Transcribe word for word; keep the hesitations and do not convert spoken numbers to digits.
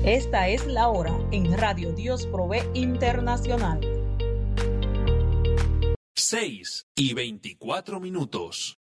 Esta es la hora en Radio Dios Provee Internacional. seis y veinticuatro minutos.